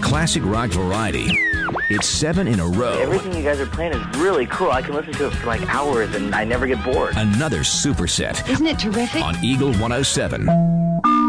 classic rock variety. It's 7 in a row. Everything you guys are playing is really cool. I can listen to it for like hours and I never get bored. Another superset. Isn't it terrific? On Eagle 107.